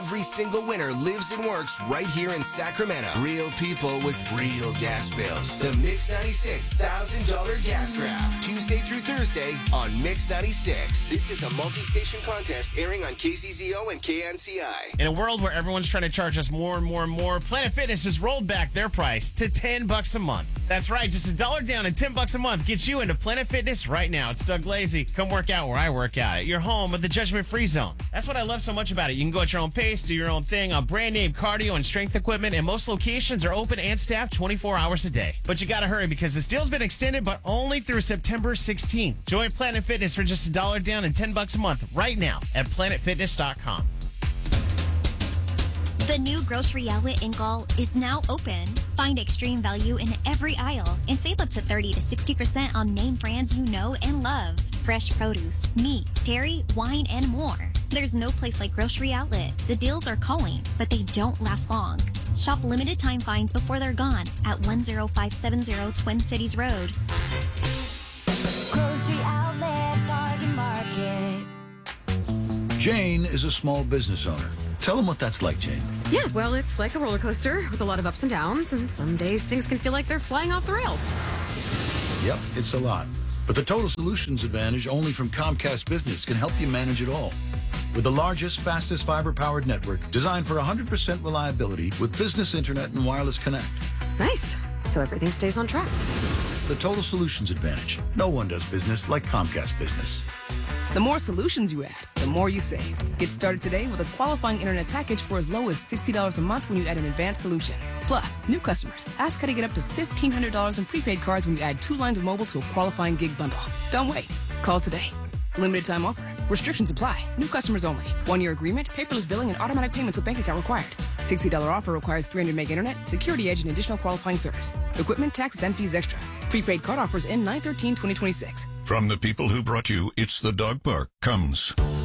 Every single winner lives and works right here in Sacramento. Real people with real gas bills. The Mix 96 $1,000 gas grab. Tuesday through Thursday on Mix 96. This is a multi-station contest airing on KCZO and KNCI. In a world where everyone's trying to charge us more and more and more, Planet Fitness has rolled back their price to $10 a month. That's right, just $1 down and $10 a month gets you into Planet Fitness right now. It's Doug Lazy. Come work out where I work out at your home at the Judgment-Free Zone. That's what I love so much about it. You can go at your own pace, do your own thing on brand name cardio and strength equipment, and most locations are open and staffed 24 hours a day. But you gotta hurry because this deal's been extended, but only through September 16th. Join Planet Fitness for just $1 down and $10 a month right now at planetfitness.com. The new grocery outlet in Gall is now open. Find extreme value in every aisle and save up to 30 to 60% on name brands you know and love. Fresh produce, meat, dairy, wine, and more. There's no place like Grocery Outlet. The deals are calling, but they don't last long. Shop limited time finds before they're gone at 10570 Twin Cities Road. Grocery Outlet, Bargain Market. Jane is a small business owner. Tell them what that's like, Jane. Yeah, well, it's like a roller coaster with a lot of ups and downs, and some days things can feel like they're flying off the rails. Yep, it's a lot. But the Total Solutions Advantage only from Comcast Business can help you manage it all. With the largest, fastest fiber-powered network designed for 100% reliability with business internet and wireless connect. Nice. So everything stays on track. The Total Solutions Advantage. No one does business like Comcast Business. The more solutions you add, the more you save. Get started today with a qualifying internet package for as low as $60 a month when you add an advanced solution. Plus, new customers, ask how to get up to $1,500 in prepaid cards when you add 2 lines of mobile to a qualifying gig bundle. Don't wait. Call today. Limited time offer. Restrictions apply. New customers only. 1-year agreement, paperless billing, and automatic payments with bank account required. $60 offer requires 300 meg internet, security edge, and additional qualifying service. Equipment, taxes, and fees extra. Prepaid card offers end 9/13/2026. From the people who brought you It's the Dog Park comes